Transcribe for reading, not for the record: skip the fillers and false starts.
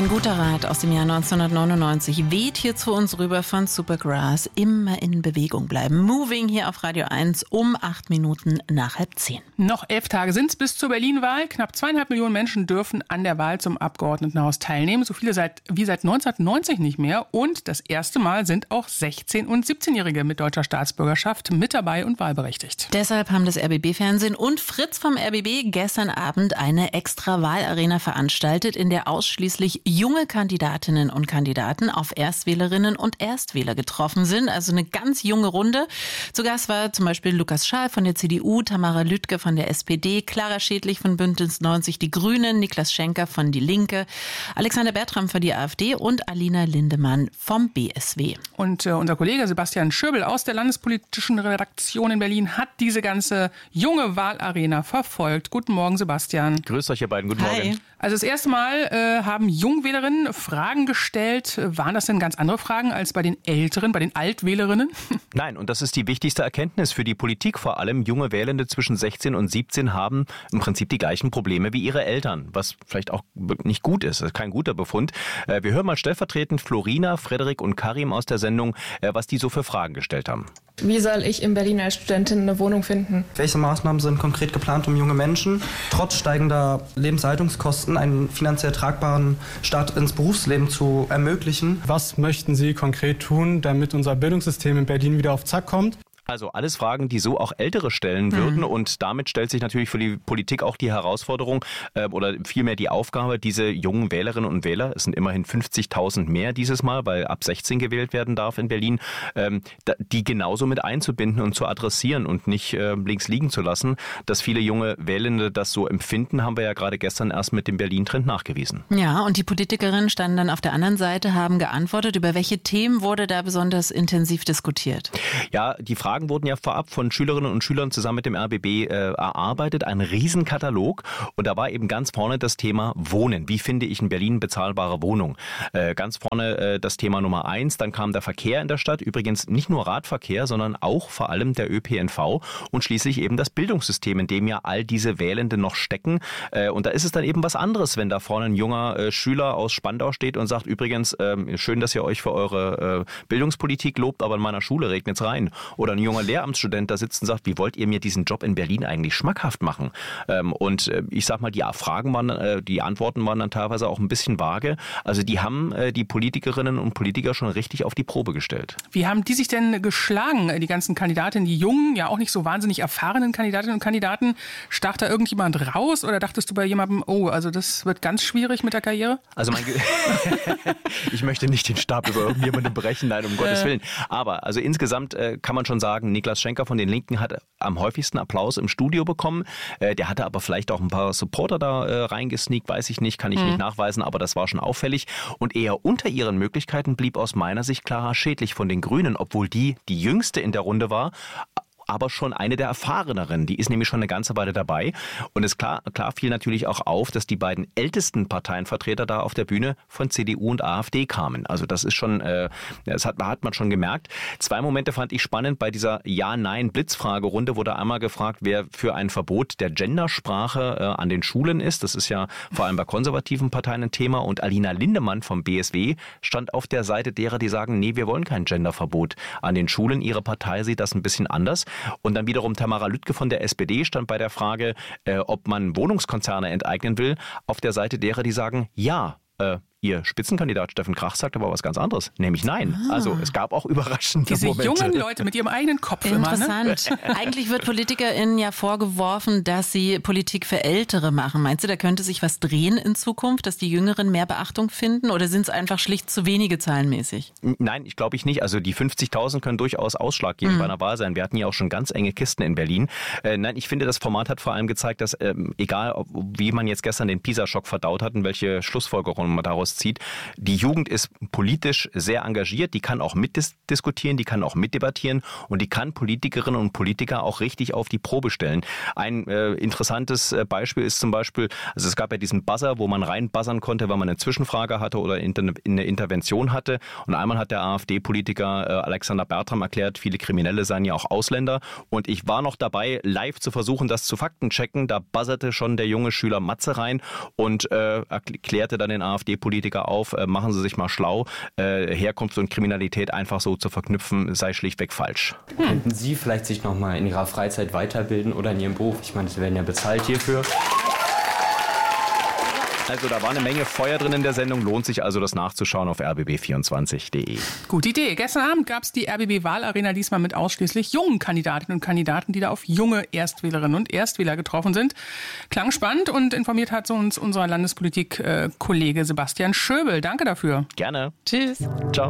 Ein guter Rat aus dem Jahr 1999 weht hier zu uns rüber von Supergrass. Immer in Bewegung bleiben. Moving hier auf Radio 1 um 8 Minuten nach 9:30. Noch 11 Tage sind es bis zur Berlin-Wahl. Knapp 2,5 Millionen Menschen dürfen an der Wahl zum Abgeordnetenhaus teilnehmen. So viele wie seit 1990 nicht mehr. Und das erste Mal sind auch 16- und 17-Jährige mit deutscher Staatsbürgerschaft mit dabei und wahlberechtigt. Deshalb haben das RBB-Fernsehen und Fritz vom RBB gestern Abend eine extra Wahlarena veranstaltet, in der ausschließlich junge Kandidatinnen und Kandidaten auf Erstwählerinnen und Erstwähler getroffen sind. Also eine ganz junge Runde. Zu Gast war zum Beispiel Lukas Schaal von der CDU, Tamara Lüttke von der SPD, Clara Schädlich von Bündnis 90 Die Grünen, Niklas Schenker von Die Linke, Alexander Bertram für die AfD und Alina Lindemann vom BSW. Und unser Kollege Sebastian Schöbel aus der landespolitischen Redaktion in Berlin hat diese ganze junge Wahlarena verfolgt. Guten Morgen, Sebastian. Grüßt euch, ihr beiden. Guten Morgen. Also das erste Mal haben Jungwählerinnen Fragen gestellt. Waren das denn ganz andere Fragen als bei den Älteren, bei den Altwählerinnen? Nein, und das ist die wichtigste Erkenntnis für die Politik. Vor allem junge Wählende zwischen 16 und 17 haben im Prinzip die gleichen Probleme wie ihre Eltern, was vielleicht auch nicht gut ist. Das ist kein guter Befund. Wir hören mal stellvertretend Florina, Frederik und Karim aus der Sendung, was die so für Fragen gestellt haben. Wie soll ich in Berlin als Studentin eine Wohnung finden? Welche Maßnahmen sind konkret geplant, um junge Menschen trotz steigender Lebenshaltungskosten einen finanziell tragbaren Start ins Berufsleben zu ermöglichen? Was möchten Sie konkret tun, damit unser Bildungssystem in Berlin wieder auf Zack kommt? Also alles Fragen, die so auch Ältere stellen würden. Und damit stellt sich natürlich für die Politik auch die Herausforderung oder vielmehr die Aufgabe, diese jungen Wählerinnen und Wähler, es sind immerhin 50.000 mehr dieses Mal, weil ab 16 gewählt werden darf in Berlin, die genauso mit einzubinden und zu adressieren und nicht links liegen zu lassen. Dass viele junge Wählende das so empfinden, haben wir ja gerade gestern erst mit dem Berlin-Trend nachgewiesen. Ja, und die Politikerinnen standen dann auf der anderen Seite, haben geantwortet. Über welche Themen wurde da besonders intensiv diskutiert? Ja, die Fragen wurden ja vorab von Schülerinnen und Schülern zusammen mit dem RBB erarbeitet, ein Riesenkatalog, und da war eben ganz vorne das Thema Wohnen. Wie finde ich in Berlin bezahlbare Wohnung? Ganz vorne das Thema Nummer 1, dann kam der Verkehr in der Stadt, übrigens nicht nur Radverkehr, sondern auch vor allem der ÖPNV und schließlich eben das Bildungssystem, in dem ja all diese Wählenden noch stecken, und da ist es dann eben was anderes, wenn da vorne ein junger Schüler aus Spandau steht und sagt, übrigens, schön, dass ihr euch für eure Bildungspolitik lobt, aber in meiner Schule regnet es rein. Oder ein junger Lehramtsstudent da sitzt und sagt, wie wollt ihr mir diesen Job in Berlin eigentlich schmackhaft machen? Und ich sag mal, die Antworten waren dann teilweise auch ein bisschen vage. Also die haben die Politikerinnen und Politiker schon richtig auf die Probe gestellt. Wie haben die sich denn geschlagen, die ganzen Kandidatinnen, die jungen, ja auch nicht so wahnsinnig erfahrenen Kandidatinnen und Kandidaten? Stach da irgendjemand raus oder dachtest du bei jemandem, oh, also das wird ganz schwierig mit der Karriere? Also ich möchte nicht den Stab über irgendjemanden brechen, nein, um Gottes Willen. Aber also insgesamt kann man schon sagen, Niklas Schenker von den Linken hat am häufigsten Applaus im Studio bekommen. Der hatte aber vielleicht auch ein paar Supporter da reingesneakt, weiß ich nicht, kann ich nicht nachweisen, aber das war schon auffällig. Und eher unter ihren Möglichkeiten blieb aus meiner Sicht Clara Schädlich von den Grünen, obwohl die jüngste in der Runde war, aber schon eine der erfahreneren. Die ist nämlich schon eine ganze Weile dabei. Und es klar fiel natürlich auch auf, dass die beiden ältesten Parteienvertreter da auf der Bühne von CDU und AfD kamen. Also das ist schon, das hat man schon gemerkt. 2 Momente fand ich spannend bei dieser Ja-Nein-Blitzfragerunde, wurde einmal gefragt, wer für ein Verbot der Gendersprache an den Schulen ist. Das ist ja vor allem bei konservativen Parteien ein Thema. Und Alina Lindemann vom BSW stand auf der Seite derer, die sagen, nee, wir wollen kein Genderverbot an den Schulen. Ihre Partei sieht das ein bisschen anders. Und dann wiederum Tamara Lüttke von der SPD stand bei der Frage, ob man Wohnungskonzerne enteignen will, auf der Seite derer, die sagen, ja, ihr Spitzenkandidat Steffen Krach sagt aber was ganz anderes, nämlich nein. Also es gab auch überraschende Momente. Diese jungen Leute mit ihrem eigenen Kopf Interessant. immer, ne? Eigentlich wird PolitikerInnen ja vorgeworfen, dass sie Politik für Ältere machen. Meinst du, da könnte sich was drehen in Zukunft, dass die Jüngeren mehr Beachtung finden, oder sind es einfach schlicht zu wenige zahlenmäßig? Nein, ich glaube nicht. Also die 50.000 können durchaus ausschlaggebend bei einer Wahl sein. Wir hatten ja auch schon ganz enge Kisten in Berlin. Nein, ich finde, das Format hat vor allem gezeigt, dass egal, wie man jetzt gestern den PISA-Schock verdaut hat und welche Schlussfolgerungen man daraus zieht, die Jugend ist politisch sehr engagiert, die kann auch mitdiskutieren, die kann auch mitdebattieren und die kann Politikerinnen und Politiker auch richtig auf die Probe stellen. Ein interessantes Beispiel ist zum Beispiel, also es gab ja diesen Buzzer, wo man reinbuzzern konnte, wenn man eine Zwischenfrage hatte oder eine Intervention hatte, und einmal hat der AfD-Politiker Alexander Bertram erklärt, viele Kriminelle seien ja auch Ausländer, und ich war noch dabei, live zu versuchen, das zu faktenchecken, da buzzerte schon der junge Schüler Matze rein und erklärte dann den AfD-Politiker, Politiker auf, machen Sie sich mal schlau. Herkunft und Kriminalität einfach so zu verknüpfen, sei schlichtweg falsch. Könnten Sie vielleicht sich nochmal in Ihrer Freizeit weiterbilden oder in Ihrem Beruf? Ich meine, Sie werden ja bezahlt hierfür. Also da war eine Menge Feuer drin in der Sendung, lohnt sich also das nachzuschauen auf rbb24.de. Gute Idee. Gestern Abend gab es die RBB-Wahlarena diesmal mit ausschließlich jungen Kandidatinnen und Kandidaten, die da auf junge Erstwählerinnen und Erstwähler getroffen sind. Klang spannend und informiert hat uns unser Landespolitik-Kollege Sebastian Schöbel. Danke dafür. Gerne. Tschüss. Ciao.